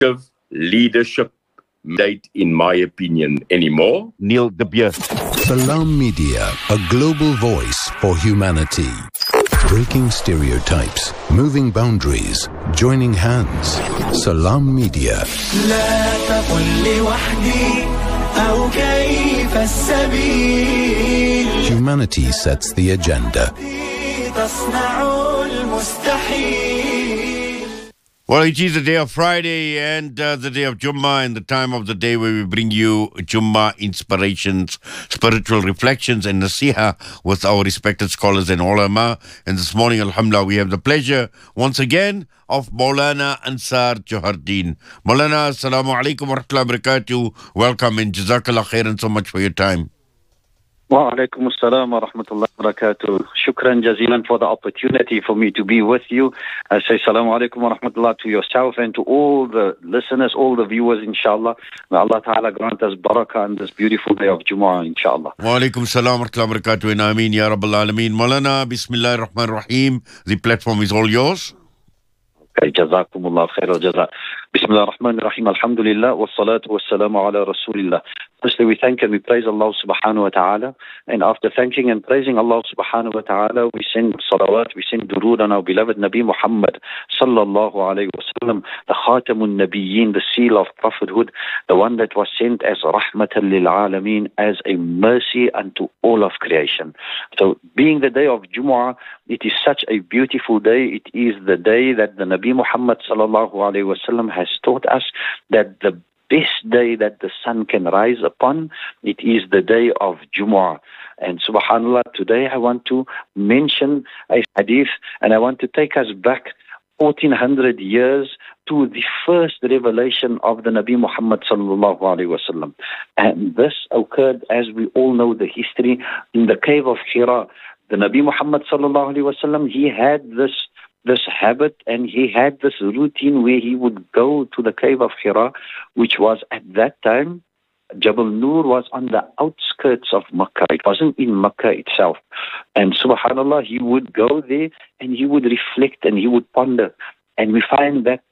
leadership mandate, in my opinion, anymore. Neil de Beer. Salam Media, a global voice for humanity. Breaking stereotypes, moving boundaries, joining hands. Salam Media. لا تقل لوحدي أو كيف السبيل. Humanity sets the agenda. تصنع المستحيل. Well, it is the day of Friday and the day of Jummah, and the time of the day where we bring you Jummah inspirations, spiritual reflections and nasiha with our respected scholars and ulama. And this morning, alhamdulillah, we have the pleasure once again of Maulana Ansar Johardin. Maulana, assalamu alaikum wa rahmatullahi wa barakatuh. Welcome and jazakallah khairan so much for your time. Wa alaikum assalam wa rahmatullahi wa barakatuh. Shukran jazilan for the opportunity for me to be with you. I say salamu alaikum wa rahmatullah to yourself and to all the listeners, all the viewers, inshallah. May Allah ta'ala grant us barakah on this beautiful day of Jumu'ah, inshallah. Wa alaikum assalam wa rahmatullahi wa barakatuh, and ameen ya rabbal alameen. Maulana, bismillahir rahmanir rahim. The platform is all yours. Okay, jazakumullah khair al-jaza. Bismillah ar-Rahman ar-Rahim. Alhamdulillah wa salatu wa salamu ala Rasulillah. Firstly, we thank and we praise Allah subhanahu wa ta'ala. And after thanking and praising Allah subhanahu wa ta'ala, we send salawat, we send durood on our beloved Nabi Muhammad sallallahu alayhi wa sallam, the Khatamun Nabiyyin, the seal of prophethood, the one that was sent as rahmatan lil alameen, as a mercy unto all of creation. So being the day of Jumu'ah, it is such a beautiful day. It is the day that the Nabi Muhammad sallallahu alayhi wa sallam has taught us that the best day that the sun can rise upon, it is the day of Jumu'ah. And subhanAllah, today I want to mention a hadith, and I want to take us back 1400 years to the first revelation of the Nabi Muhammad sallallahu alaihi wasallam. And this occurred, as we all know the history, in the cave of Hira. The Nabi Muhammad sallallahu alaihi wasallam, he had this habit, and he had this routine where he would go to the cave of Hira, which was at that time, Jabal Nur was on the outskirts of Makkah. It wasn't in Makkah itself. And subhanAllah, he would go there and he would reflect and he would ponder. And we find that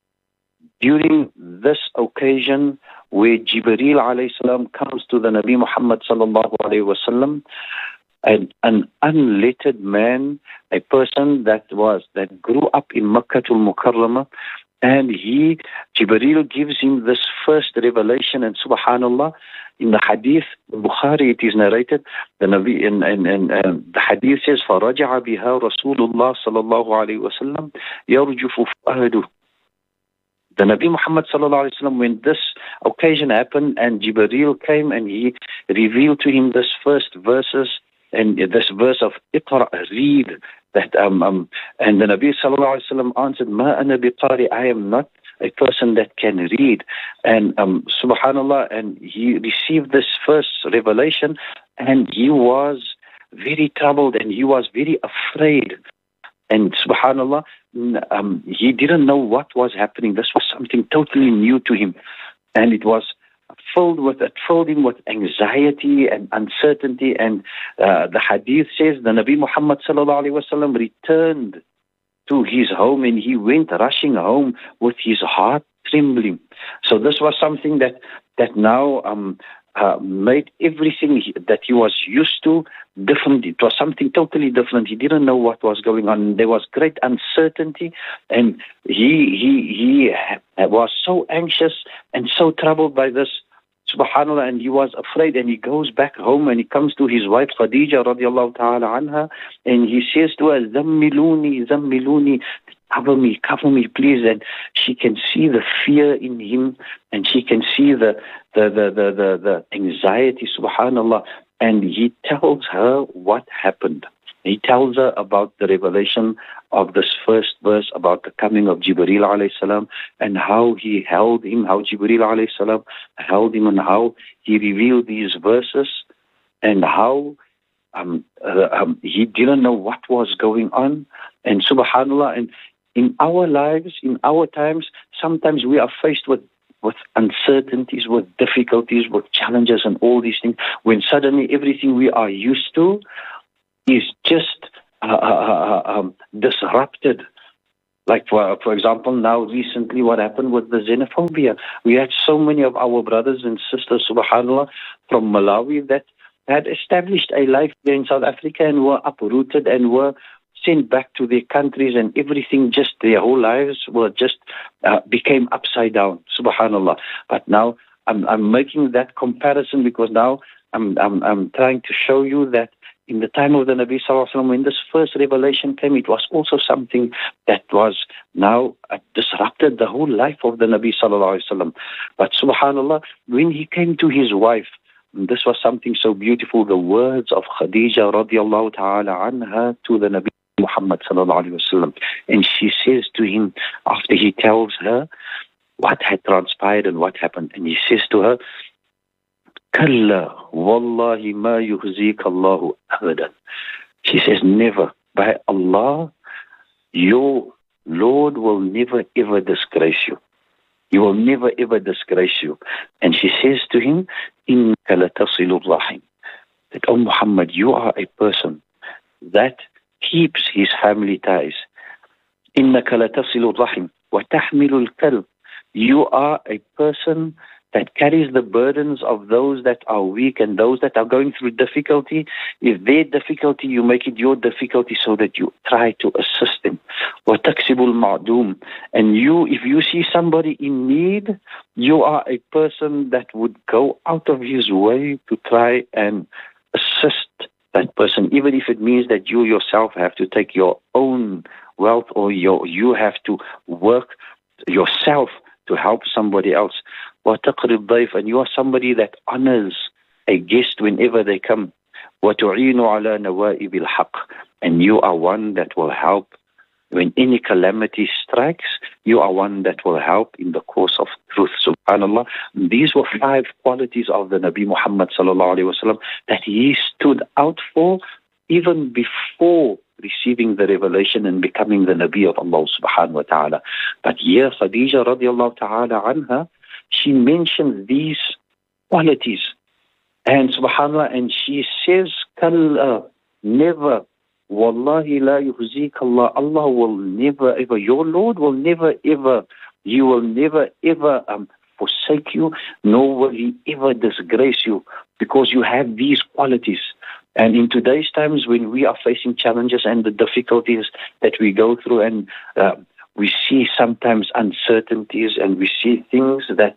during this occasion where Jibreel alayhi salam comes to the Nabi Muhammad sallallahu alayhi wa sallam, an unlettered man, a person that grew up in Makkatul Mukarramah, and Jibreel gives him this first revelation. And subhanallah, in the hadith, Bukhari, it is narrated, the Nabi, and the hadith says, فَرَجَعَ بِهَا رَسُولُ اللَّهِ صَلَى اللَّهُ عَلَيْهِ وَسَلَّمْ يَرْجُفُ فُؤَادُهُ. The Nabi Muhammad sallallahu alaihi wasallam, when this occasion happened, and Jibreel came and he revealed to him this first verses, and this verse of Iqra, read, that and the Nabi sallallahu alaihi wasallam answered, Ma ana biqari, I am not a person that can read. And subhanallah, and he received this first revelation, and he was very troubled and he was very afraid. And subhanallah, he didn't know what was happening. This was something totally new to him, and it filled him with anxiety and uncertainty. And the hadith says the Nabi Muhammad sallallahu alaihi wasallam returned to his home, and he went rushing home with his heart trembling. So this was something that now made everything that he was used to different. It was something totally different. He didn't know what was going on. There was great uncertainty, and he was so anxious and so troubled by this, subhanallah, and he was afraid. And he goes back home and he comes to his wife Khadija radiallahu ta'ala anha, and he says to her, Zammiluni, cover me, please. And she can see the fear in him, and she can see the anxiety, subhanallah. And he tells her what happened. He tells her about the revelation of this first verse, about the coming of Jibreel alayhi salam, and how he held him, how Jibreel alayhi salam held him, and how he revealed these verses, and how he didn't know what was going on. And subhanallah, and in our lives, in our times, sometimes we are faced with uncertainties, with difficulties, with challenges and all these things, when suddenly everything we are used to is just disrupted Like, for example, now recently what happened with the xenophobia. We had so many of our brothers and sisters, subhanAllah, from Malawi that had established a life there in South Africa and were uprooted and were sent back to their countries, and everything, just their whole lives were just became upside down, subhanAllah. But now I'm making that comparison because now I'm trying to show you that in the time of the Nabi Sallallahu Alaihi Wasallam, when this first revelation came, it was also something that was now disrupted the whole life of the Nabi Sallallahu Alaihi Wasallam. But subhanAllah, when he came to his wife, this was something so beautiful, the words of Khadija radiallahu ta'ala anha to the Nabi Muhammad Sallallahu Alaihi Wasallam. And she says to him, after he tells her what had transpired and what happened, and he says to her, Kalla wallahi ma yuhzika Allahu abadan. She says, never, by Allah, your Lord will never ever disgrace you. He will never ever disgrace you. And she says to him, Innaka latasilu rahim. That, oh Muhammad, you are a person that keeps his family ties. Innaka latasilu rahim wa tahmilu al-kalb. You are a person that carries the burdens of those that are weak and those that are going through difficulty. If their difficulty, you make it your difficulty so that you try to assist them. وَتَكْسِبُ الْمَعْدُومِ. And you, if you see somebody in need, you are a person that would go out of his way to try and assist that person, even if it means that you yourself have to take your own wealth or you have to work yourself to help somebody else. وَتَقْرِ الضَّيْفَ. And you are somebody that honors a guest whenever they come. وَتُعِينُ عَلَى نَوَائِبِ الْحَقِّ. And you are one that will help when any calamity strikes. You are one that will help in the course of truth. Subhanallah. These were 5 qualities of the Nabi Muhammad sallallahu alaihi wasallam that he stood out for even before receiving the revelation and becoming the Nabi of Allah subhanahu wa ta'ala. But here Khadija radiallahu ta'ala anha, she mentioned these qualities. And subhanallah, and she says, Kalla, never, wallahi la yuhzik Allah. Allah will never ever, your Lord will never ever, He will never ever forsake you, nor will He ever disgrace you, because you have these qualities. And in today's times, when we are facing challenges and the difficulties that we go through, and we see sometimes uncertainties, and we see things that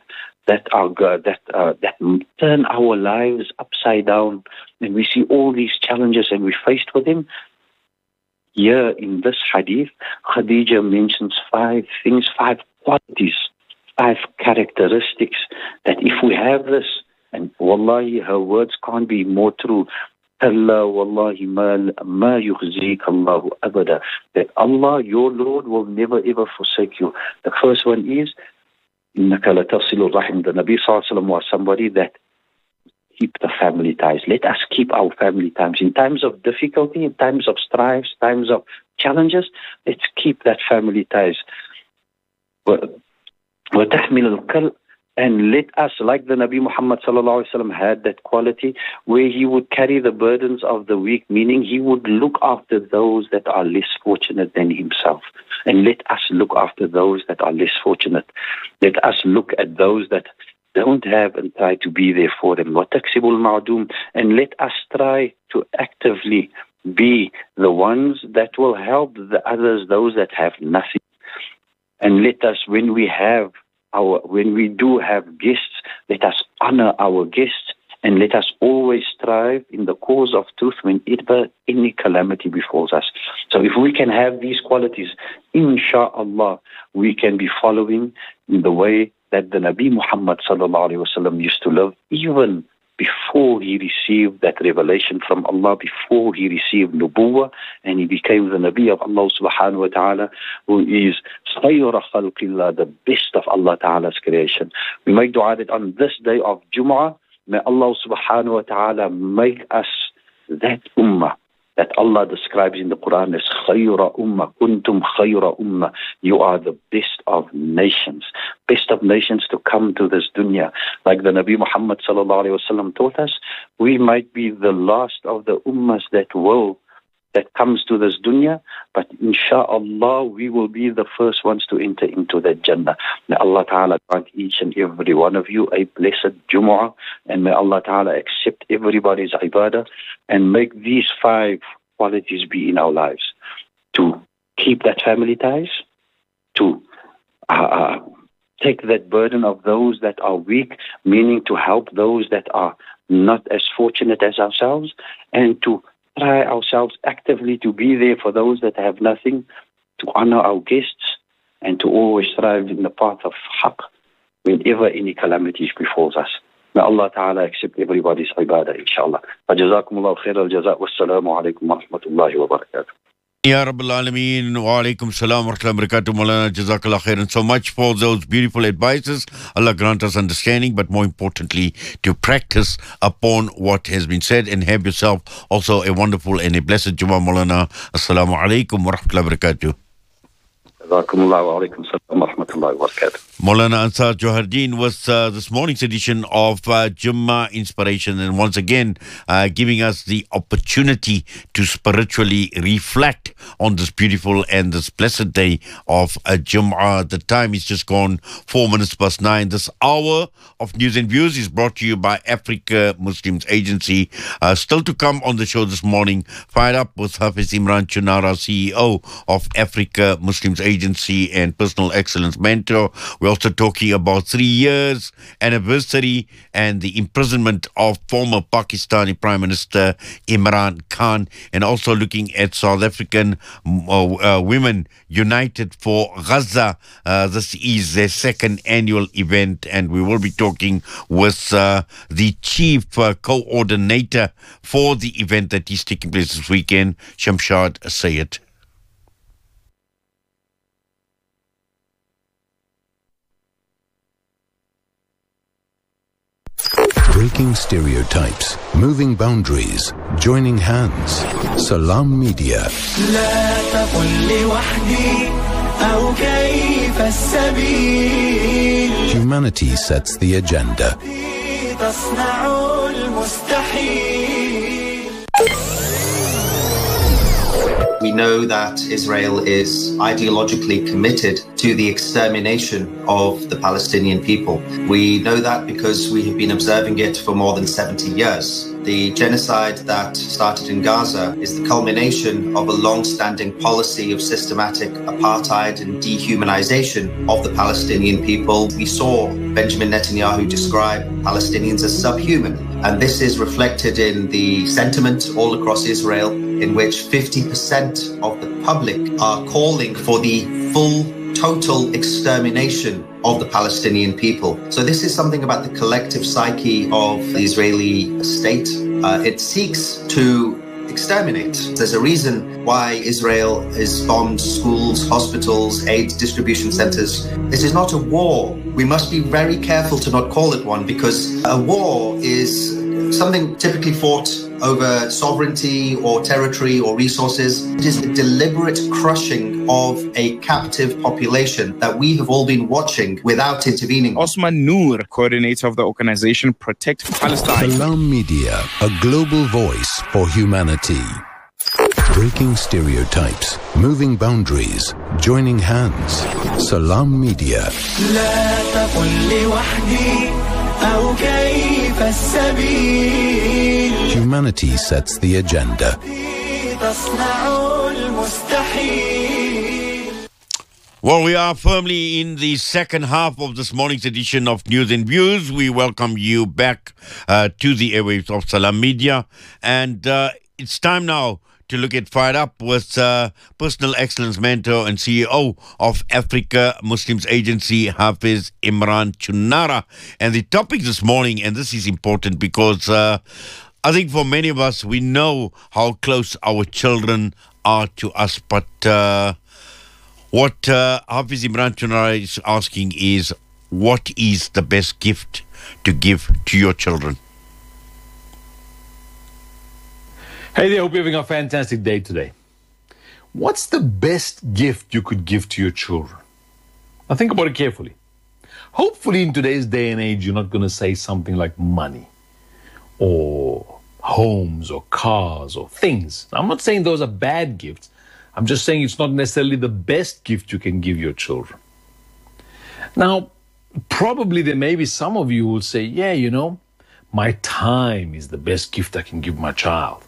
turn our lives upside down, and we see all these challenges, and we're faced with them. Here in this hadith, Khadija mentions 5 things, 5 qualities, 5 characteristics that if we have this, and wallahi, her words can't be more true. Allah wallahi ma yukhzik Allahu abada. That Allah, your Lord, will never ever forsake you. The first one is innaka latasilu rahim. The Nabi sallallahu alaihi wasallam was somebody that keep the family ties. Let us keep our family ties. In times of difficulty, in times of strife, times of challenges, let's keep that family ties. وَتَحْمِلُ الْكَلْبِ. And let us, like the Nabi Muhammad sallallahu alaihi wasallam had that quality where he would carry the burdens of the weak, meaning he would look after those that are less fortunate than himself. And let us look after those that are less fortunate. Let us look at those that don't have and try to be there for them. وَتَكْسِبُ الْمَعْدُومِ. And let us try to actively be the ones that will help the others, those that have nothing. And let us, when we do have guests, let us honor our guests, and let us always strive in the cause of truth whenever any calamity befalls us. So if we can have these qualities, insha'Allah, we can be following in the way that the Nabi Muhammad sallallahu alaihi wasallam used to live, even before he received that revelation from Allah, before he received nubuwwah, and he became the Nabi of Allah subhanahu wa ta'ala, who is khayra khalqillah, the best of Allah ta'ala's creation. We make dua that on this day of Jum'ah, may Allah subhanahu wa ta'ala make us that ummah that Allah describes in the Quran as khayra ummah, kuntum khayra ummah. You are the best of nations to come to this dunya. Like the Nabi Muhammad sallallahu alaihi wasallam taught us, we might be the last of the ummahs that will that comes to this dunya, but inshallah we will be the first ones to enter into that Jannah. May Allah Ta'ala grant each and every one of you a blessed Jumu'ah, and may Allah Ta'ala accept everybody's ibadah and make these 5 qualities be in our lives. To keep that family ties, to take that burden of those that are weak, meaning to help those that are not as fortunate as ourselves, and to try ourselves actively to be there for those that have nothing, to honor our guests, and to always strive in the path of haqq whenever any calamities befalls us. May Allah Ta'ala accept everybody's ibadah, inshallah. Jazakumullahu khair al-jaza. Wassalamu alaikum wa rahmatullahi wa barakatuh. Ya Rabbil Alameen, wa alaikum salam wa rahmatullahi wa barakatuh, Maulana, jazakallah khairan so much for those beautiful advices. Allah grant us understanding, but more importantly, to practice upon what has been said, and have yourself also a wonderful and a blessed Jummah, Maulana. Assalamu alaikum wa rahmatullahi wa barakatuh. Jazakumullah wa alaikum salam wa rahmatullahi wa barakatuh. Maulana Ansar Johardin was this morning's edition of Jummah Inspiration, and once again giving us the opportunity to spiritually reflect on this beautiful and this blessed day of Jummah. The time is just gone 4 minutes past 9. This hour of News and Views is brought to you by Africa Muslims Agency. Still to come on the show this morning, fired up with Hafiz Imran Chunara, CEO of Africa Muslims Agency and Personal Excellence Mentor. We're also talking about 3 years anniversary and the imprisonment of former Pakistani Prime Minister Imran Khan, and also looking at South African women united for Gaza. This is their 2nd annual event, and we will be talking with the chief coordinator for the event that is taking place this weekend, Shamshad Sayed. Breaking stereotypes, moving boundaries, joining hands. Salam Media. لا تقل لوحدي أو كيف السبيل. Humanity sets the agenda. تصنع المستحيل. We know that Israel is ideologically committed to the extermination of the Palestinian people. We know that because we have been observing it for more than 70 years. The genocide that started in Gaza is the culmination of a long-standing policy of systematic apartheid and dehumanization of the Palestinian people. We saw Benjamin Netanyahu describe Palestinians as subhuman, and this is reflected in the sentiment all across Israel, in which 50% of the public are calling for the full, total extermination of the Palestinian people. So this is something about the collective psyche of the Israeli state. It seeks to exterminate. There's a reason why Israel has bombed schools, hospitals, aid distribution centers. This is not a war. We must be very careful to not call it one, because a war is something typically fought over sovereignty or territory or resources. It is the deliberate crushing of a captive population that we have all been watching without intervening. Osman Noor, coordinator of the organization Protect Palestine. Salam Media, a global voice for humanity. Breaking stereotypes, moving boundaries, joining hands. Salam Media. لا تقل لوحدي أو كيف السبيل. Humanity sets the agenda. تصنع المستحيل. Well, we are firmly in the second half of this morning's edition of News and Views. We welcome you back to the airwaves of Salam Media. And it's time now to look at Fired Up with Personal Excellence Mentor and CEO of Africa Muslims Agency, Hafiz Imran Chunara. And the topic this morning, and this is important because I think for many of us, we know how close our children are to us. But what Hafiz Imran Chunara is asking is, what is the best gift to give to your children? Hey there, hope you're having a fantastic day today. What's the best gift you could give to your children? Now think about it carefully. Hopefully in today's day and age, you're not going to say something like money or homes or cars or things. Now, I'm not saying those are bad gifts. I'm just saying it's not necessarily the best gift you can give your children. Now, probably there may be some of you who will say, yeah, you know, my time is the best gift I can give my child.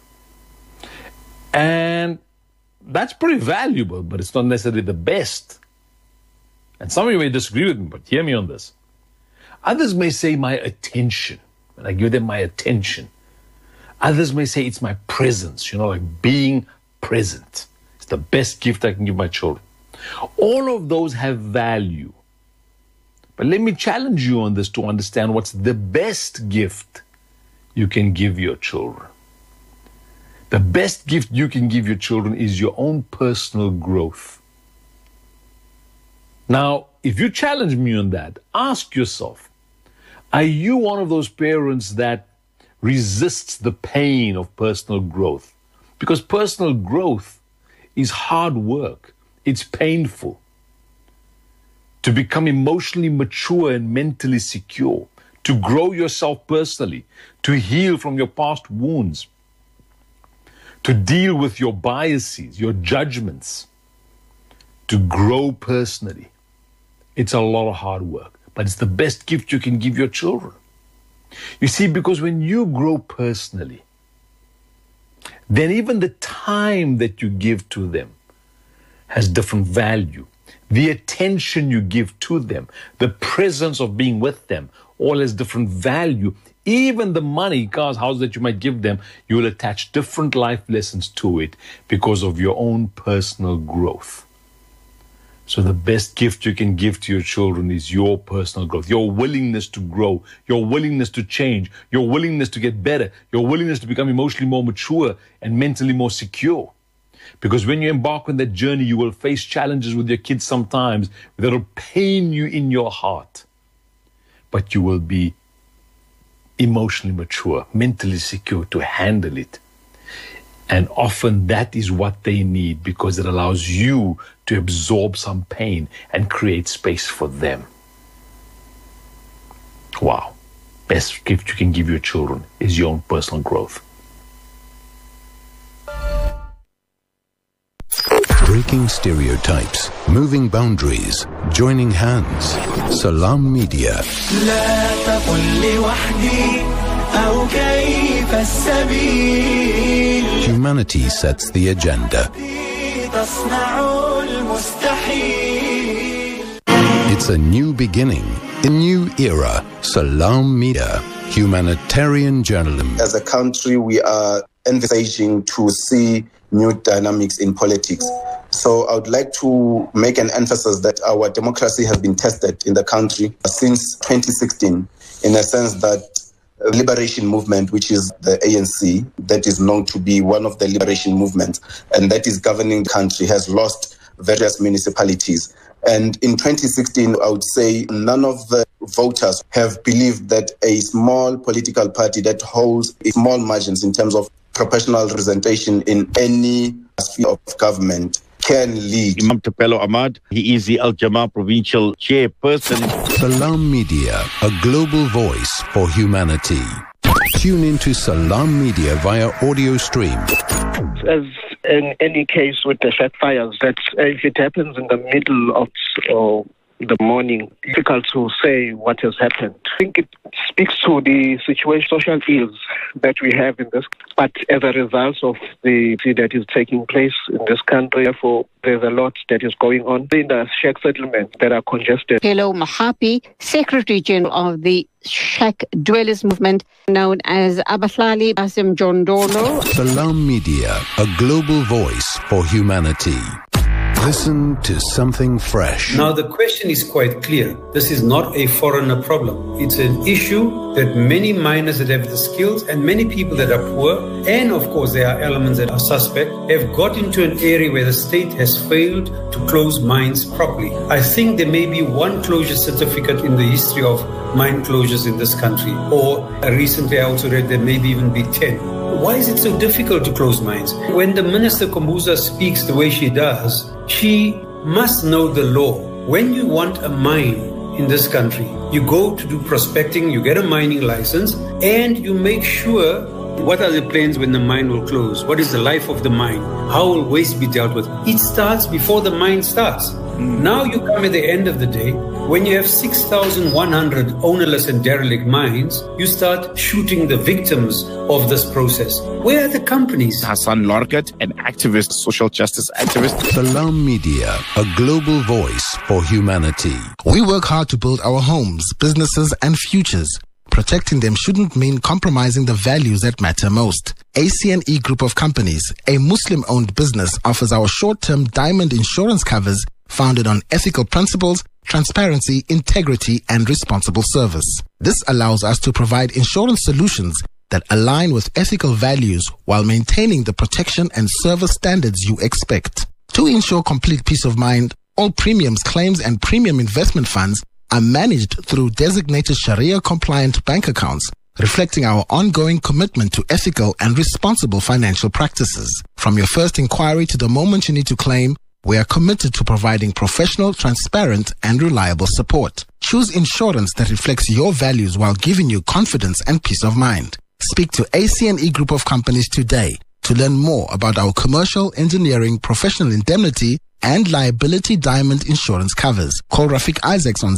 And that's pretty valuable, but it's not necessarily the best. And some of you may disagree with me, but hear me on this. Others may say my attention, when I give them my attention. Others may say it's my presence, you know, like being present. It's the best gift I can give my children. All of those have value. But let me challenge you on this to understand what's the best gift you can give your children. The best gift you can give your children is your own personal growth. Now, if you challenge me on that, ask yourself, are you one of those parents that resists the pain of personal growth? Because personal growth is hard work. It's painful. To become emotionally mature and mentally secure, to grow yourself personally, to heal from your past wounds, to deal with your biases, your judgments, to grow personally. It's a lot of hard work, but it's the best gift you can give your children. You see, because when you grow personally, then even the time that you give to them has different value. The attention you give to them, the presence of being with them, all has different value. Even the money, cars, houses that you might give them, you will attach different life lessons to it because of your own personal growth. So the best gift you can give to your children is your personal growth, your willingness to grow, your willingness to change, your willingness to get better, your willingness to become emotionally more mature and mentally more secure. Because when you embark on that journey, you will face challenges with your kids sometimes that will pain you in your heart. But you will be emotionally mature, mentally secure to handle it. And often that is what they need because it allows you to absorb some pain and create space for them. Wow. Best gift you can give your children is your own personal growth. Breaking stereotypes, moving boundaries, joining hands. Salam Media. لا تقل لوحدي أو كيف السبيل. Humanity sets the agenda. تصنع المستحيل. It's a new beginning, a new era. Salam Media, humanitarian journalism. As a country, we are envisaging to see new dynamics in politics. So I would like to make an emphasis that our democracy has been tested in the country since 2016, in a sense that liberation movement, which is the ANC, that is known to be one of the liberation movements, and that is governing the country, has lost various municipalities. And in 2016, I would say none of the voters have believed that a small political party that holds small margins in terms of proportional representation in any sphere of government can lead. Imam Tupelo Ahmad, he is the Al Jamaa provincial chairperson. Salam Media, a global voice for humanity. Tune into Salam Media via audio stream. As in any case with the flat fires, that if it happens in the middle of the morning, difficult to say what has happened. I think it speaks to the situation, social ills that we have in this, but as a result of the that is taking place in this country, therefore there's a lot that is going on in the Sheikh settlements that are congested. Hello, Mahapi, Secretary General of the Sheikh Dwellers Movement, known as Abahlali Basim Jondolo. Salam Media, a global voice for humanity. Listen to something fresh. Now, the question is quite clear. This is not a foreigner problem. It's an issue that many miners that have the skills and many people that are poor, and of course there are elements that are suspect, have got into an area where the state has failed to close mines properly. I think there may be one closure certificate in the history of mine closures in this country, or recently I also read there maybe even be 10. Why is it so difficult to close mines? When the Minister Kombuza speaks the way she does, she must know the law. When you want a mine in this country, you go to do prospecting, you get a mining license, and you make sure What are the plans when the mine will close? What is the life of the mine? How will waste be dealt with? It starts before the mine starts. Now you come at the end of the day, when you have 6,100 ownerless and derelict mines, you start shooting the victims of this process. Where are the companies? Hassan Lorgat, an activist, social justice activist. Salam Media, a global voice for humanity. We work hard to build our homes, businesses, and futures. Protecting them shouldn't mean compromising the values that matter most. ACNE Group of Companies, a Muslim-owned business, offers our short-term diamond insurance covers founded on ethical principles, transparency, integrity, and responsible service. This allows us to provide insurance solutions that align with ethical values while maintaining the protection and service standards you expect. To ensure complete peace of mind, all premiums, claims, and premium investment funds are managed through designated Sharia-compliant bank accounts, reflecting our ongoing commitment to ethical and responsible financial practices. From your first inquiry to the moment you need to claim, we are committed to providing professional, transparent, and reliable support. Choose insurance that reflects your values while giving you confidence and peace of mind. Speak to ACNE Group of Companies today to learn more about our commercial, engineering, professional indemnity, and liability diamond insurance covers. Call Rafiq Isaacs on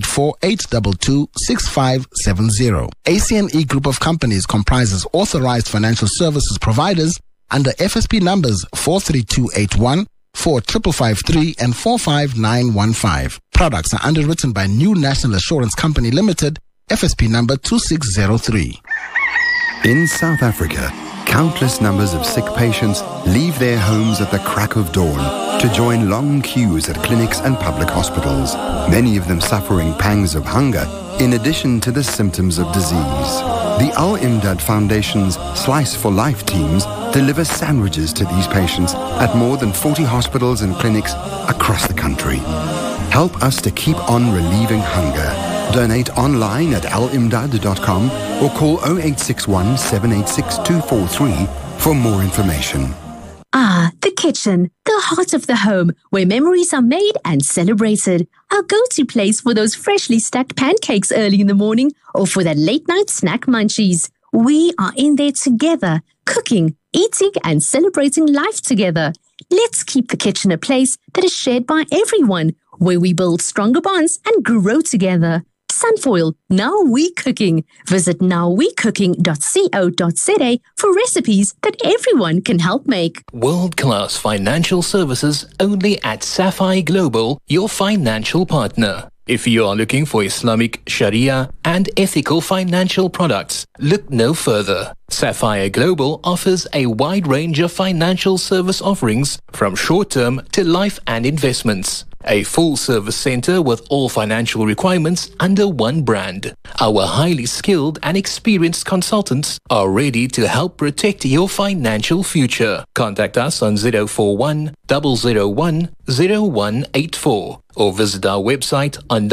084-822-6570. ACNE Group of Companies comprises authorized financial services providers under FSP numbers 43281, 4553 and 45915. Products are underwritten by New National Assurance Company Limited, FSP number 2603. In South Africa, countless numbers of sick patients leave their homes at the crack of dawn to join long queues at clinics and public hospitals, many of them suffering pangs of hunger in addition to the symptoms of disease. The Al Imdad Foundation's Slice for Life teams deliver sandwiches to these patients at more than 40 hospitals and clinics across the country. Help us to keep on relieving hunger. Donate online at alimdad.com or call 0861 786 243 for more information. Ah, the kitchen, the heart of the home, where memories are made and celebrated. Our go-to place for those freshly stacked pancakes early in the morning or for that late-night snack munchies. We are in there together, cooking, eating, and celebrating life together. Let's keep the kitchen a place that is shared by everyone, where we build stronger bonds and grow together. Sunfoil, Now We Cooking. Visit nowwecooking.co.za for recipes that everyone can help make. World-class financial services only at Sapphire Global, your financial partner. If you are looking for Islamic, Sharia, and ethical financial products, look no further. Sapphire Global offers a wide range of financial service offerings from short-term to life and investments. A full-service center with all financial requirements under one brand. Our highly skilled and experienced consultants are ready to help protect your financial future. Contact us on 041 001 0184 or visit our website on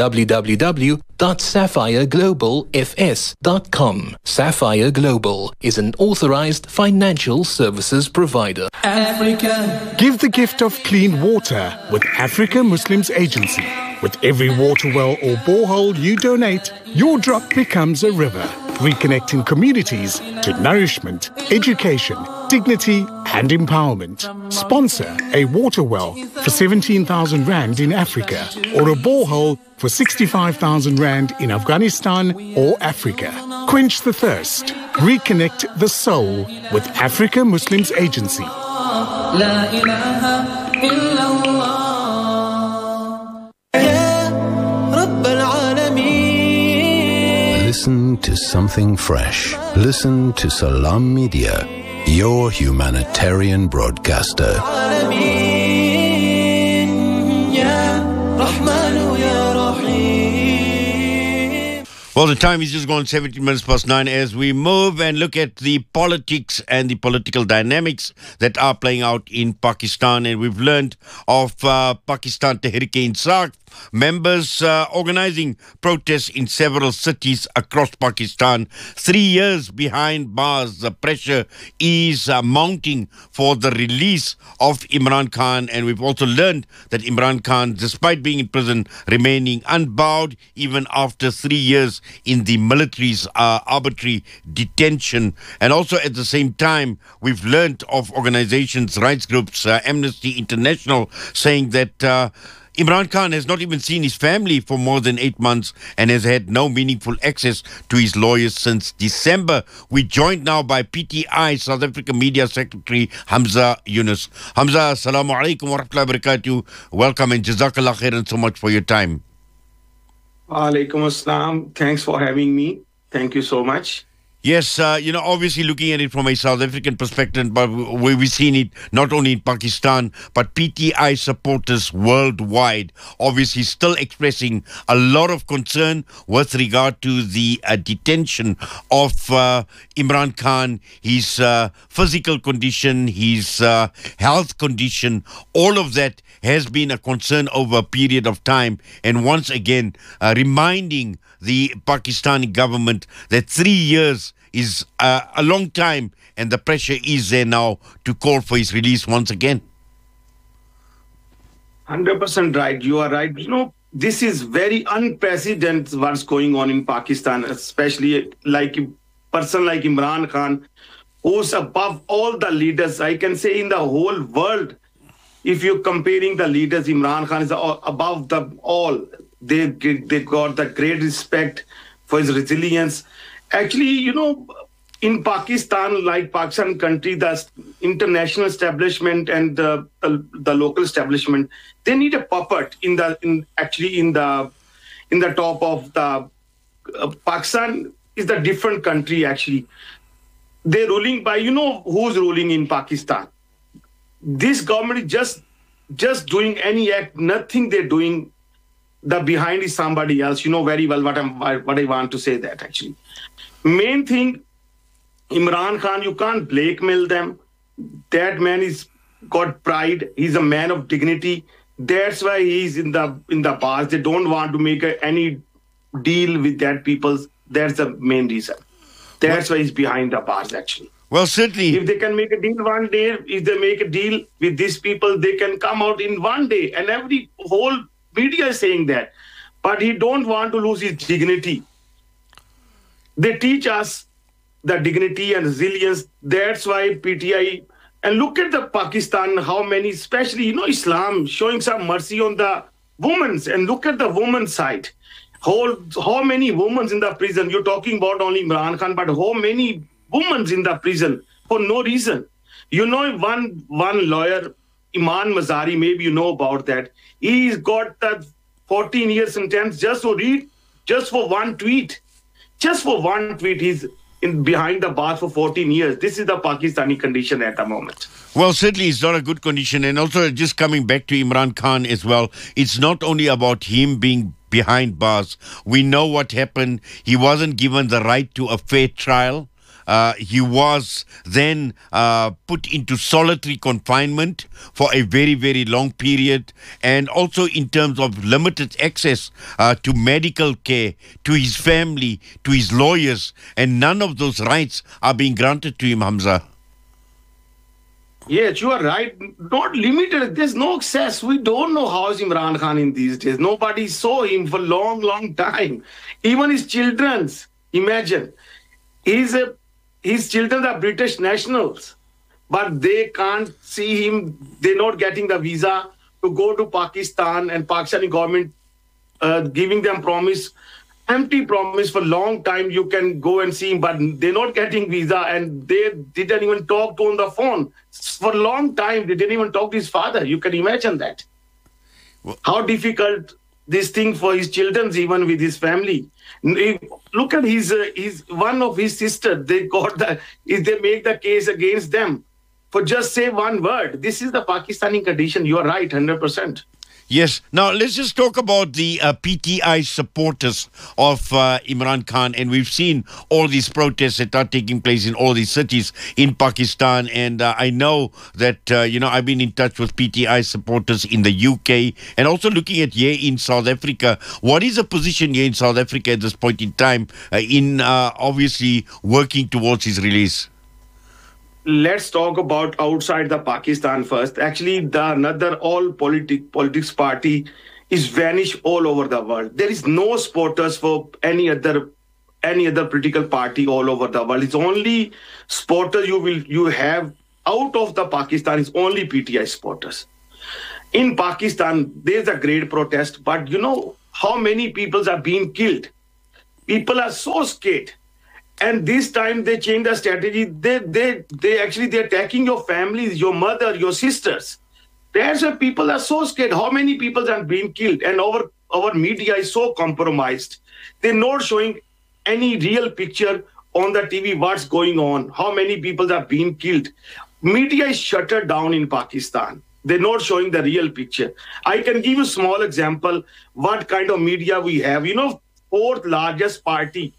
www.sapphireglobalfs.com. Sapphire Global is an authorized financial services provider. Africa. Give the gift of clean water with Africa Muslims Agency. With every water well or borehole you donate, your drop becomes a river, reconnecting communities to nourishment, education, dignity and empowerment. Sponsor a water well for 17,000 Rand in Africa or a borehole for 65,000 Rand in Afghanistan or Africa. Quench the thirst. Reconnect the soul with Africa Muslims Agency. La ilaha illallah. Listen to something fresh. Listen to Salam Media, your humanitarian broadcaster. Well, the time is just gone 17 minutes past 9 as we move and look at the politics and the political dynamics that are playing out in Pakistan. And we've learned of Pakistan Tehreek-e-Insaf members organizing protests in several cities across Pakistan. 3 years behind bars, the pressure is mounting for the release of Imran Khan, and we've also learned that Imran Khan, despite being in prison, remaining unbowed even after 3 years in the military's arbitrary detention. And also at the same time, we've learned of organizations, rights groups, Amnesty International, saying that Imran Khan has not even seen his family for more than 8 months and has had no meaningful access to his lawyers since December. We're joined now by PTI South African Media Secretary Hamza Yunus. Hamza, assalamu alaikum wa rahmatullahi wa barakatuh. Welcome and jazakallah khairan so much for your time. Alaikum assalam. Thanks for having me. Thank you so much. Yes, obviously looking at it from a South African perspective, but we've seen it not only in Pakistan, but PTI supporters worldwide, obviously still expressing a lot of concern with regard to the detention of Imran Khan, his physical condition, his health condition. All of that has been a concern over a period of time. And once again, reminding the Pakistani government that 3 years is a long time, and the pressure is there now to call for his release once again. 100% right. You are right. This is very unprecedented what's going on in Pakistan, especially like a person like Imran Khan, who's above all the leaders. I can say in the whole world, if you're comparing the leaders, Imran Khan is above them all. They got the great respect for his resilience. Actually, in Pakistan, like Pakistan country, the international establishment and the local establishment, they need a puppet in the top of the Pakistan is a different country. Actually, they're ruling by who's ruling in Pakistan. This government is just doing any act, nothing they're doing. The behind is somebody else. You know very well what I want to say that actually. Main thing, Imran Khan, you can't blackmail them. That man is got pride. He's a man of dignity. That's why he's in the bars. They don't want to make any deal with that people. That's the main reason. That's why he's behind the bars actually. Well, certainly. If they can make a deal one day, if they make a deal with these people, they can come out in one day. And every whole media is saying that. But he don't want to lose his dignity. They teach us the dignity and resilience. That's why PTI, and look at the Pakistan, how many, especially, Islam, showing some mercy on the women's, and look at the women's side. How many women in the prison? You're talking about only Imran Khan, but how many women in the prison for no reason? One lawyer, Iman Mazari, maybe you know about that. He's got that 14 years sentence just for one tweet. Just for one tweet, he's behind the bars for 14 years. This is the Pakistani condition at the moment. Well, certainly it's not a good condition. And also just coming back to Imran Khan as well, it's not only about him being behind bars. We know what happened. He wasn't given the right to a fair trial. He was then put into solitary confinement for a very, very long period, and also in terms of limited access to medical care, to his family, to his lawyers, and none of those rights are being granted to him, Hamza. Yes, you are right. Not limited. There's no access. We don't know how is Imran Khan in these days. Nobody saw him for a long, long time. Even his children's. Imagine. His children are British nationals, but they can't see him. They're not getting the visa to go to Pakistan, and Pakistani government giving them empty promise for a long time. You can go and see him, but they're not getting visa, and they didn't even talk to him on the phone. For a long time, they didn't even talk to his father. You can imagine that. How difficult this thing for his children, even with his family. Look at his one of his sisters. They make the case against them for just say one word. This is the Pakistani condition. You are right, 100%. Yes. Now, let's just talk about the PTI supporters of Imran Khan. And we've seen all these protests that are taking place in all these cities in Pakistan. And I know that, I've been in touch with PTI supporters in the UK and also looking at here in South Africa. What is the position here in South Africa at this point in time in obviously working towards his release? Let's talk about outside the Pakistan first. Actually, another all politics party is vanished all over the world. There is no supporters for any other political party all over the world. It's only supporters you have out of the Pakistan is only PTI supporters. In Pakistan, there's a great protest, but you know how many people are being killed. People are so scared. And this time they changed the strategy. They're attacking your families, your mother, your sisters. That's why people are so scared. How many people are being killed? And our media is so compromised. They're not showing any real picture on the TV what's going on, how many people are being killed. Media is shuttered down in Pakistan. They're not showing the real picture. I can give you a small example what kind of media we have. Fourth largest party,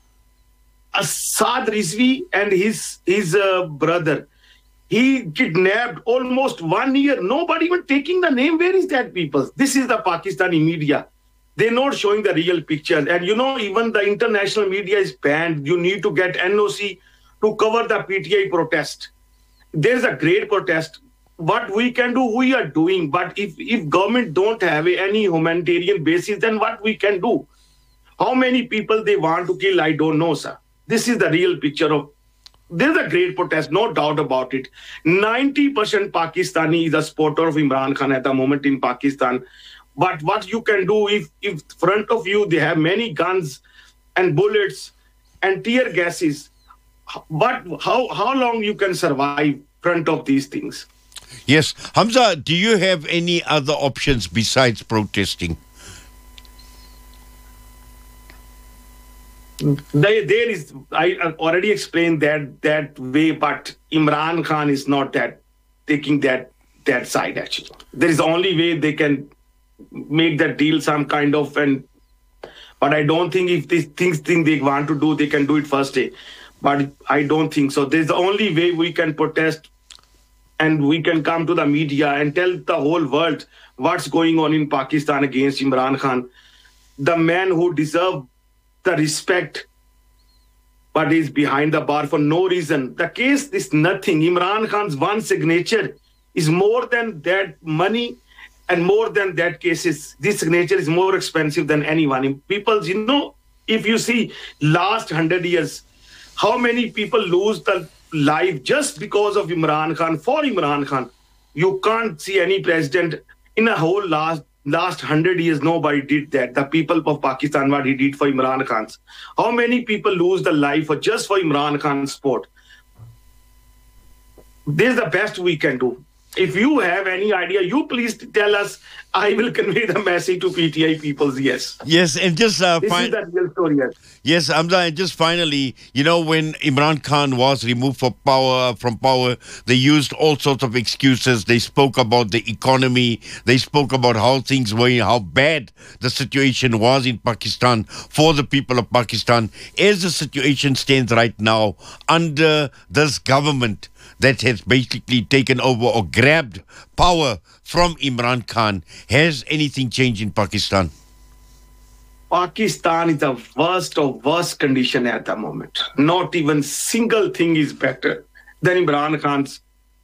Saad Rizvi and his brother, he kidnapped almost 1 year. Nobody even taking the name. Where is that people? This is the Pakistani media. They're not showing the real picture. And even the international media is banned. You need to get NOC to cover the PTI protest. There's a great protest. What we can do, we are doing. But if government don't have any humanitarian basis, then what we can do? How many people they want to kill, I don't know, sir. This is the real picture of. There's a great protest, no doubt about it. 90% Pakistani is a supporter of Imran Khan at the moment in Pakistan. But what you can do if front of you they have many guns and bullets and tear gases, but how long you can survive front of these things? Yes. Hamza, do you have any other options besides protesting? There is, I already explained that way, but Imran Khan is not taking that side actually. There is the only way they can make that deal some kind of, but I don't think if these things they want to do, they can do it first day. But I don't think so. There's the only way we can protest and we can come to the media and tell the whole world what's going on in Pakistan against Imran Khan. The man who deserves the respect, but is behind the bar for no reason. The case is nothing. Imran Khan's one signature is more than that money and more than that cases. This signature is more expensive than anyone. People, if you see last 100 years, how many people lose their life just because of Imran Khan, for Imran Khan. You can't see any president in a whole last 100 years, nobody did that. The people of Pakistan, what he did for Imran Khan. How many people lose their life just for Imran Khan's support? This is the best we can do. If you have any idea, you please tell us. I will convey the message to PTI peoples, yes. Yes, and just... this is the real story, yes. Yes, Hamza, and just finally, when Imran Khan was removed from power, they used all sorts of excuses. They spoke about the economy. They spoke about how things were, how bad the situation was in Pakistan for the people of Pakistan. As the situation stands right now, under this government that has basically taken over or grabbed power from Imran Khan, has anything changed in Pakistan? Pakistan is the worst of worst condition at the moment. Not even single thing is better than Imran Khan's.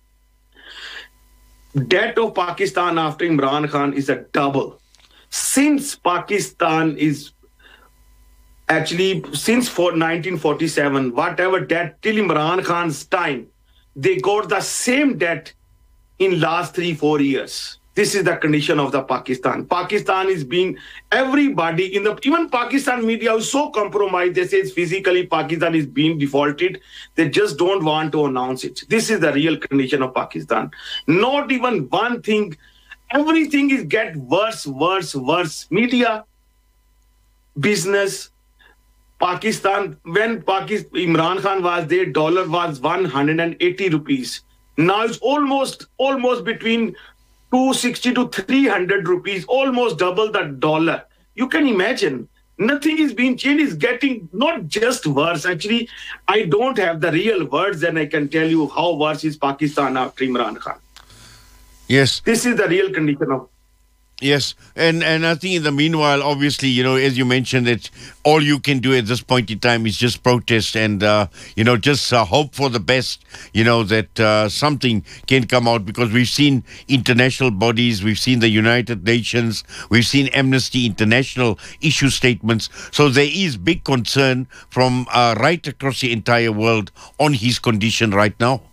Debt of Pakistan after Imran Khan is a double. Since Pakistan is actually, since 1947, whatever debt till Imran Khan's time, they got the same debt in last 3-4 years. This is the condition of the Pakistan. Pakistan is being, everybody even Pakistan media is so compromised. They say it's physically Pakistan is being defaulted. They just don't want to announce it. This is the real condition of Pakistan. Not even one thing. Everything is get worse. Media, business, Pakistan, when Imran Khan was there, dollar was 180 rupees. Now it's almost between 260 to 300 rupees, almost double the dollar. You can imagine. Nothing is being changed. It's getting not just worse. Actually, I don't have the real words, and I can tell you how worse is Pakistan after Imran Khan. Yes. This is the real condition of. Yes, and I think in the meanwhile, obviously, as you mentioned, that all you can do at this point in time is just protest and, just hope for the best, that something can come out, because we've seen international bodies, we've seen the United Nations, we've seen Amnesty International issue statements. So there is big concern from right across the entire world on his condition right now.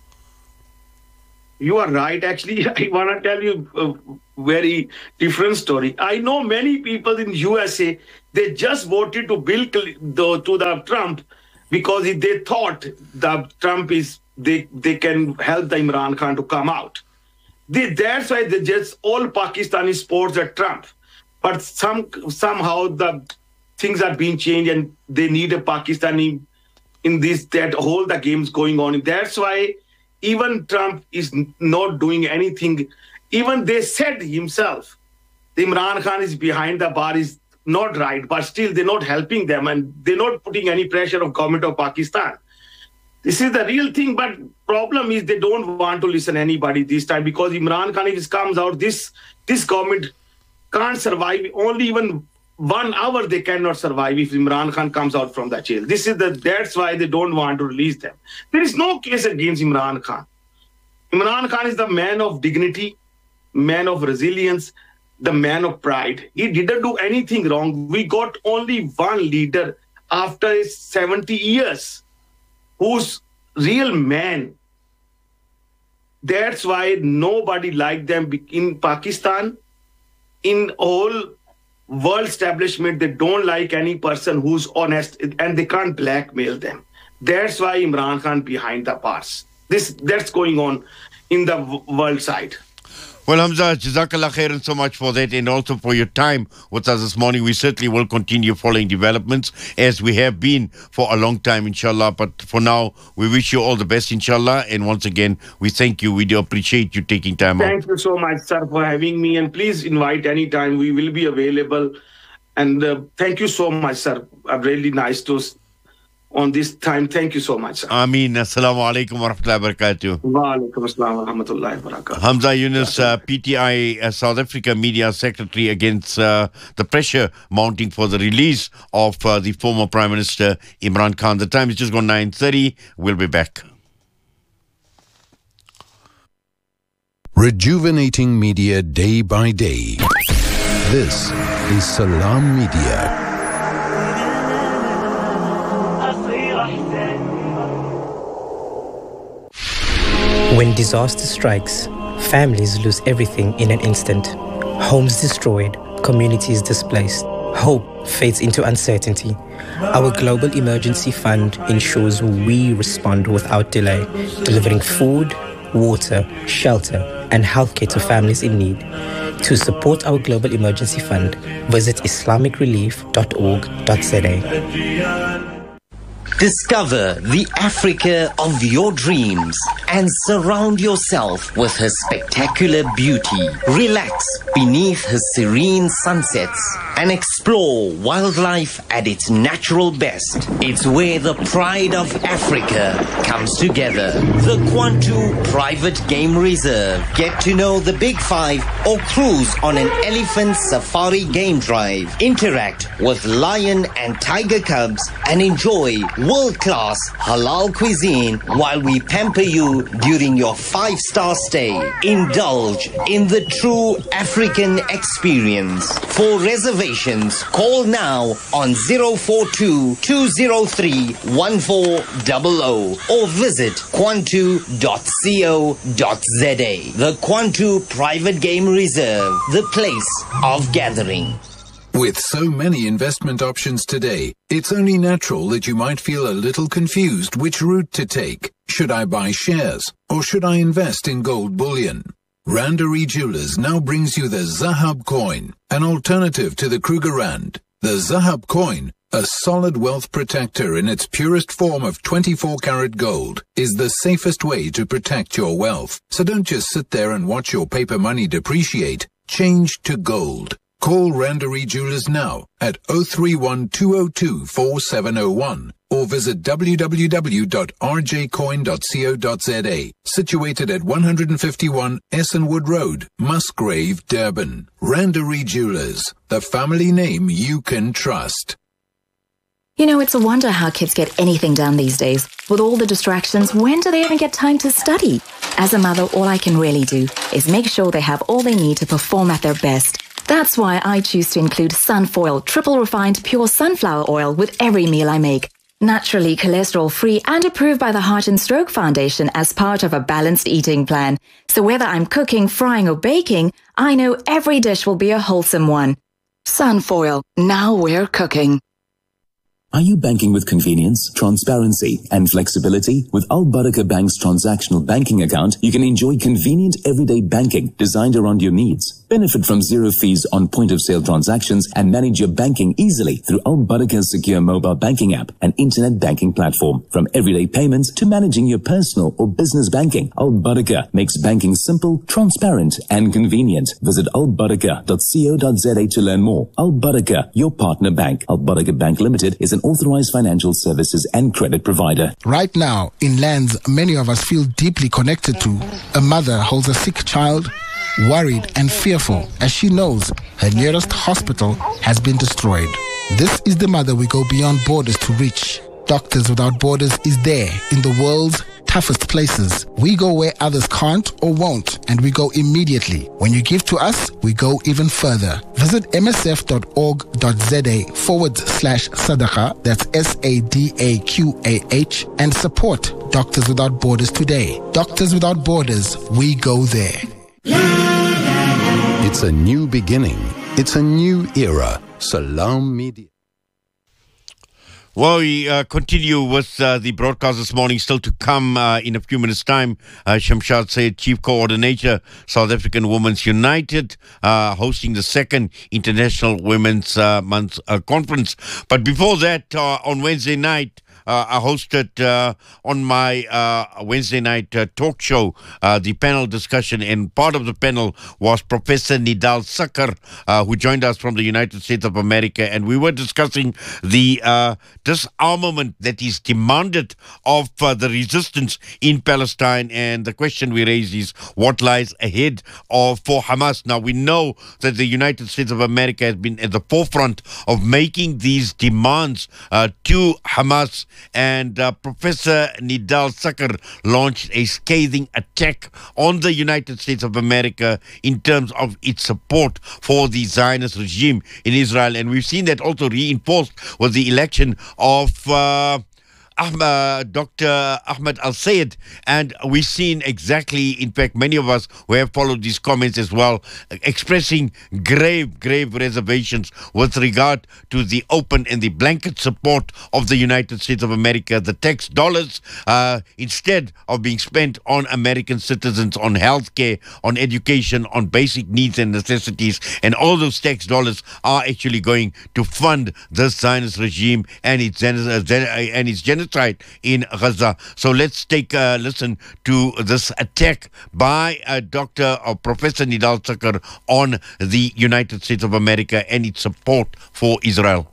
You are right. Actually, I want to tell you a very different story. I know many people in USA, they just voted to the Trump because they thought the Trump they can help the Imran Khan to come out. That's why they just all Pakistani supports the Trump. But somehow the things are being changed and they need a Pakistani in that whole the games going on. That's why even Trump is not doing anything. Even they said himself, the Imran Khan is behind the bar is not right, but still they're not helping them and they're not putting any pressure of government of Pakistan. This is the real thing, but problem is they don't want to listen to anybody this time, because Imran Khan, if it comes out, this government can't survive. Only even 1 hour they cannot survive if Imran Khan comes out from the jail. That's why they don't want to release them. There is no case against Imran Khan. Imran Khan is the man of dignity, man of resilience, the man of pride. He didn't do anything wrong. We got only one leader after 70 years who's real man. That's why nobody liked them in Pakistan. In all world establishment, they don't like any person who's honest, and they can't blackmail them. That's why Imran Khan behind the bars. That's going on in the world side. Well, Hamza, Jazakallah khairan so much for that, and also for your time with us this morning. We certainly will continue following developments as we have been for a long time, inshallah. But for now, we wish you all the best, inshallah. And once again, we thank you. We do appreciate you taking time out. Thank you so much, sir, for having me. And please invite anytime. We will be available. And thank you so much, sir. Really nice to on this time. Thank you so much, sir. Ameen. Assalamu alaikum wa rahmatullahi wa barakatuh. Wa alaikum assalam wa rahmatullahi wa barakatuh. Hamza Yunus, PTI South Africa Media Secretary, against the pressure mounting for the release of the former Prime Minister Imran Khan. The time is just gone 9:30. We'll be back. Rejuvenating media day by day. This is Salam Media. When disaster strikes, families lose everything in an instant. Homes destroyed, communities displaced. Hope fades into uncertainty. Our Global Emergency Fund ensures we respond without delay, delivering food, water, shelter, and healthcare to families in need. To support our Global Emergency Fund, visit islamicrelief.org.za. Discover the Africa of your dreams and surround yourself with her spectacular beauty. Relax beneath her serene sunsets and explore wildlife at its natural best. It's where the pride of Africa comes together. The Kwantu Private Game Reserve. Get to know the Big Five or cruise on an elephant safari game drive. Interact with lion and tiger cubs and enjoy world-class halal cuisine while we pamper you during your 5-star stay. Indulge in the true African experience. For reservations, call now on 042-203-1400 or visit kwantu.co.za. The Kwantu Private Game Reserve, the place of gathering. With so many investment options today, it's only natural that you might feel a little confused which route to take. Should I buy shares or should I invest in gold bullion? Randery Jewelers now brings you the Zahab coin, an alternative to the Kruger Rand. The Zahab coin a solid wealth protector in its purest form of 24-karat gold, is the safest way to protect your wealth. So don't just sit there and watch your paper money depreciate. Change to gold. Call Randery Jewelers now at 031 202 4701 or visit www.rjcoin.co.za, situated at 151 Essenwood Road, Musgrave, Durban. Randery Jewelers, the family name you can trust. You know, it's a wonder how kids get anything done these days. With all the distractions, when do they even get time to study? As a mother, all I can really do is make sure they have all they need to perform at their best. That's why I choose to include Sunfoil triple refined pure sunflower oil with every meal I make. Naturally cholesterol-free and approved by the Heart and Stroke Foundation as part of a balanced eating plan. So whether I'm cooking, frying or baking, I know every dish will be a wholesome one. Sunfoil, now we're cooking. Are you banking with convenience, transparency, and flexibility? With Al Barakah Bank's transactional banking account, you can enjoy convenient everyday banking designed around your needs. Benefit from zero fees on point-of-sale transactions and manage your banking easily through Al Barakah's secure mobile banking app and internet banking platform. From everyday payments to managing your personal or business banking, Al Barakah makes banking simple, transparent, and convenient. Visit albarakah.co.za to learn more. Al Barakah, your partner bank. Al Barakah Bank Limited is an authorized financial services and credit provider. Right now, in lands many of us feel deeply connected to, a mother holds a sick child, worried and fearful as she knows her nearest hospital has been destroyed. This is the mother we go beyond borders to reach. Doctors Without Borders is there in the world's toughest places. We go where others can't or won't, and we go immediately. When you give to us, we go even further. Visit msf.org.za/sadaqa, that's SADAQAH, and support Doctors Without Borders today. Doctors Without Borders, we go there. It's a new beginning. It's a new era. Salam Media. Well, we continue with the broadcast this morning. Still to come in a few minutes' time. Shamshad Sayed, Chief Coordinator, South African Women's United, hosting the second International Women's Month Conference. But before that, on Wednesday night, I hosted on my Wednesday night talk show the panel discussion, and part of the panel was Professor Nidal Sakar, who joined us from the United States of America, and we were discussing the disarmament that is demanded of the resistance in Palestine, and the question we raise is what lies ahead for Hamas. Now, we know that the United States of America has been at the forefront of making these demands to Hamas. And Professor Nidal Sakar launched a scathing attack on the United States of America in terms of its support for the Zionist regime in Israel. And we've seen that also reinforced with the election of Dr. Ahmed Al-Sayed, and we've seen exactly, in fact, many of us who have followed these comments as well, expressing grave reservations with regard to the open and the blanket support of the United States of America. The tax dollars, instead of being spent on American citizens, on healthcare, on education, on basic needs and necessities, and all those tax dollars are actually going to fund the Zionist regime and its genocide in Gaza. So let's take a listen to this attack by Professor Nidal Sakar on the United States of America and its support for Israel.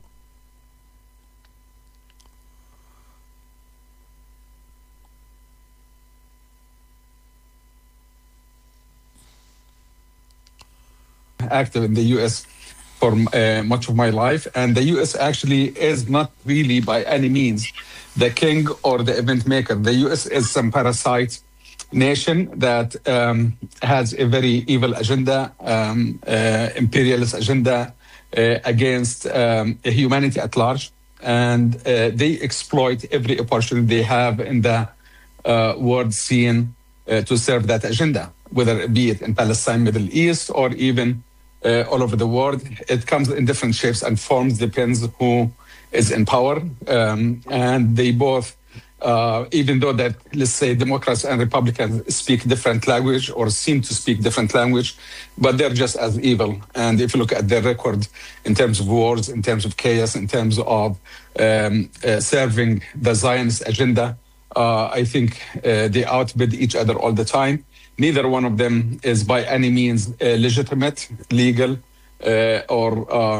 Active in the U.S. for much of my life, and the U.S. actually is not really by any means the king or the event maker. The U.S. is some parasite nation that has a very evil agenda, imperialist agenda against humanity at large, and they exploit every opportunity they have in the world scene to serve that agenda, whether it be it in Palestine, Middle East, or even all over the world. It comes in different shapes and forms, depends who is in power, and they both even though that, let's say, Democrats and Republicans speak different language or seem to speak different language, but they're just as evil. And if you look at their record in terms of wars, in terms of chaos, in terms of serving the Zionist agenda, I think they outbid each other all the time. Neither one of them is by any means legitimate, legal, or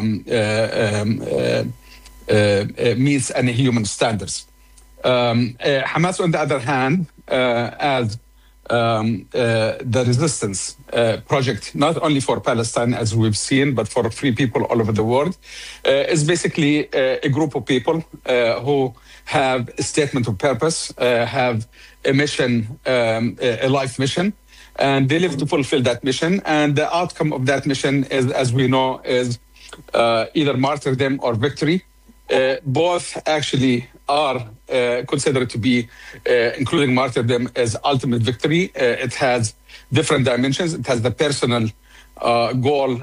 meets any human standards. Hamas, on the other hand, as the resistance project, not only for Palestine, as we've seen, but for free people all over the world, is basically a group of people who have a statement of purpose, have a mission, a life mission, and they live to fulfill that mission. And the outcome of that mission is, as we know, is either martyrdom or victory. Both actually are considered to be, including martyrdom, as ultimate victory. It has different dimensions. It has the personal goal,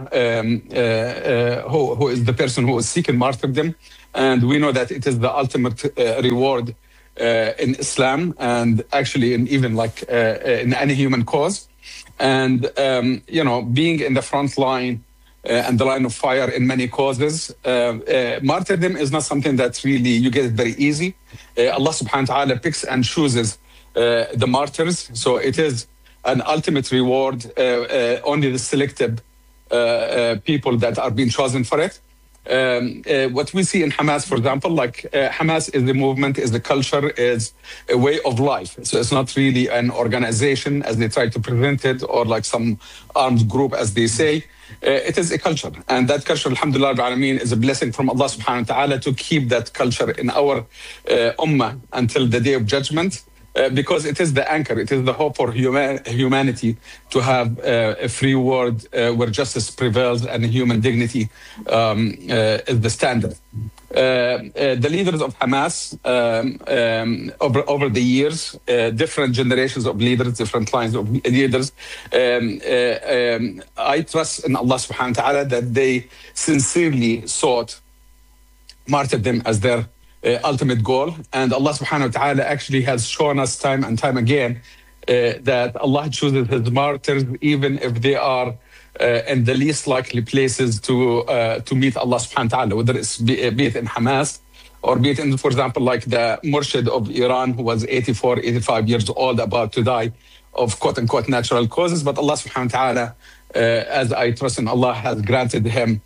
who is the person who is seeking martyrdom. And we know that it is the ultimate reward in Islam, and actually in even like in any human cause. And, being in the front line and the line of fire in many causes, martyrdom is not something that really you get it very easy. Allah subhanahu wa ta'ala picks and chooses the martyrs. So it is an ultimate reward. Only the selected people that are being chosen for it. What we see in Hamas, for example, Hamas is the movement, is the culture, is a way of life. So it's not really an organization as they try to present it, or like some armed group as they say. It is a culture. And that culture, alhamdulillah, is a blessing from Allah subhanahu wa ta'ala to keep that culture in our ummah until the day of judgment. Because it is the anchor, it is the hope for humanity to have a free world where justice prevails and human dignity is the standard. The leaders of Hamas, over the years, different generations of leaders, different lines of leaders, I trust in Allah subhanahu wa ta'ala that they sincerely sought martyrdom as their ultimate goal. And Allah subhanahu wa ta'ala actually has shown us time and time again that Allah chooses his martyrs even if they are in the least likely places to meet Allah subhanahu wa ta'ala, whether it's be it in Hamas or be it in, for example, like the Murshid of Iran, who was 84, 85 years old, about to die of quote-unquote natural causes. But Allah subhanahu wa ta'ala, as I trust in Allah, has granted him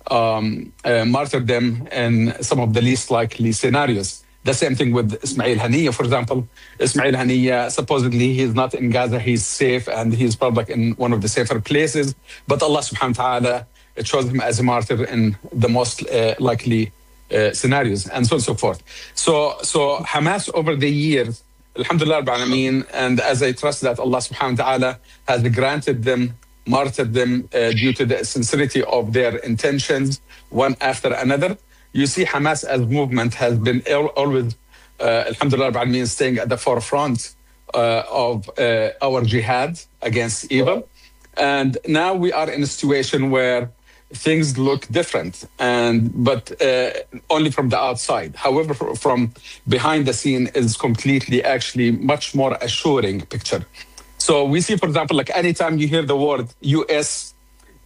martyrdom in some of the least likely scenarios. The same thing with Ismail Haniyeh, for example. Ismail Haniyeh, supposedly he's not in Gaza, he's safe, and he's probably in one of the safer places. But Allah subhanahu wa ta'ala chose him as a martyr in the most likely scenarios, and so on and so forth. So Hamas over the years, alhamdulillah, and as I trust that Allah subhanahu wa ta'ala has granted them martyrdom due to the sincerity of their intentions, one after another. You see, Hamas as movement has been always, alhamdulillah, staying at the forefront of our jihad against evil. And now we are in a situation where things look different, but only from the outside. However, from behind the scene is completely, actually, much more assuring picture. So we see, for example, like anytime you hear the word U.S.,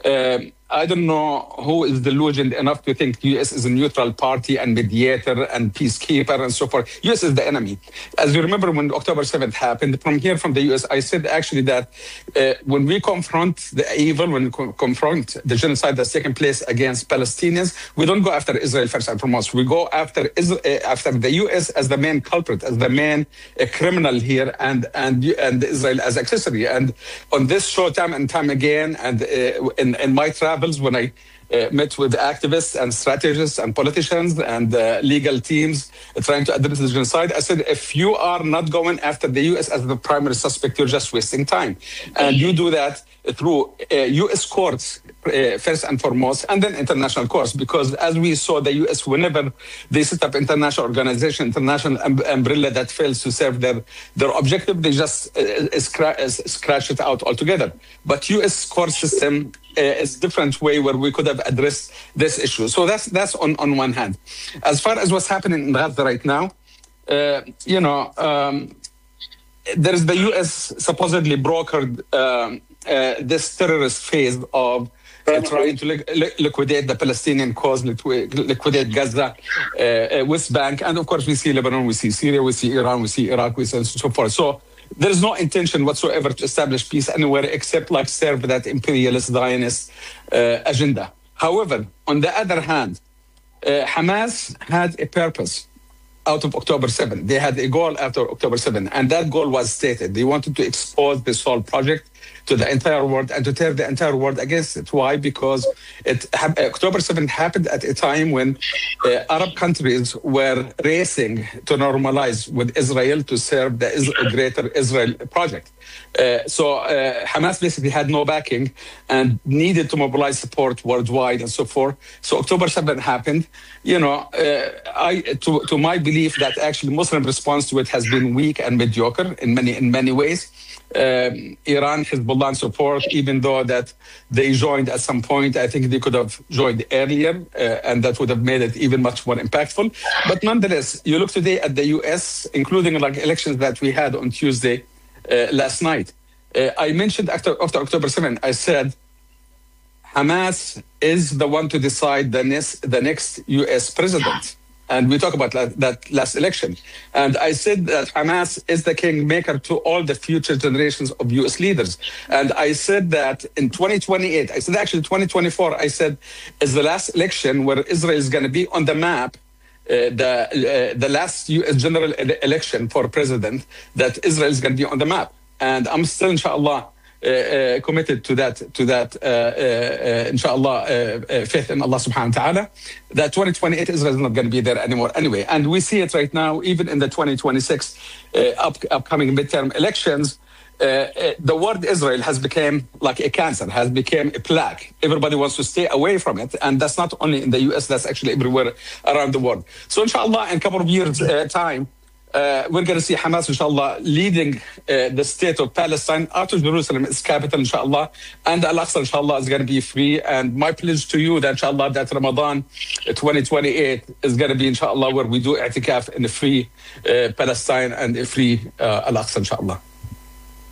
I don't know who is delusioned enough to think U.S. is a neutral party and mediator and peacekeeper and so forth. U.S. is the enemy. As you remember when October 7th happened, from the U.S., I said actually that when we confront the evil, when we confront the genocide that's taking place against Palestinians, we don't go after Israel first and foremost. We go after the U.S. as the main culprit, as the main criminal here, and Israel as accessory. And on this show, time and time again, and in my travels, when I met with activists and strategists and politicians and legal teams trying to address the genocide, I said, if you are not going after the U.S. as the primary suspect, you're just wasting time. And you do that through U.S. courts, first and foremost, and then international courts. Because as we saw, the U.S., whenever they set up international organization, international umbrella that fails to serve their objective, they just scratch it out altogether. But U.S. court system is a different way where we could have addressed this issue. So that's on one hand. As far as what's happening in Gaza right now, there is the U.S. supposedly brokered this terrorist phase of trying to liquidate the Palestinian cause, liquidate Gaza, West Bank, and of course we see Lebanon, we see Syria, we see Iran, we see Iraq, we see and so forth. So there is no intention whatsoever to establish peace anywhere except like serve that imperialist Zionist agenda. However, on the other hand, Hamas had a purpose out of October 7. They had a goal after October 7, and that goal was stated. They wanted to expose this whole project to the entire world and to turn the entire world against it. Why? Because October 7 happened at a time when Arab countries were racing to normalize with Israel to serve the greater Israel project. So Hamas basically had no backing and needed to mobilize support worldwide and so forth. So October 7 happened. To my belief that actually Muslim response to it has been weak and mediocre in many ways. Iran, Hezbollah, and so forth, even though that they joined at some point, I think they could have joined earlier, and that would have made it even much more impactful. But nonetheless, you look today at the U.S., including like elections that we had on Tuesday last night. I mentioned after October 7, I said Hamas is the one to decide the next U.S. president. And we talk about that last election. And I said that Hamas is the kingmaker to all the future generations of U.S. leaders. And I said that in 2028, I said actually 2024, I said is the last election where Israel is going to be on the map, the last U.S. general election for president, that Israel is going to be on the map. And I'm still, inshallah, committed to that, inshallah, faith in Allah subhanahu wa ta'ala, that 2028 Israel is not going to be there anymore anyway. And we see it right now, even in the 2026 upcoming midterm elections. The word Israel has become like a cancer, has become a plague. Everybody wants to stay away from it. And that's not only in the US, that's actually everywhere around the world. So inshallah, in a couple of years' time, we're going to see Hamas, inshallah, leading the state of Palestine out of Jerusalem, its capital, inshallah, and Al-Aqsa, inshallah, is going to be free. And my pledge to you that, inshallah, that Ramadan 2028 is going to be, inshallah, where we do i'tikaf in a free Palestine and a free Al-Aqsa, inshallah.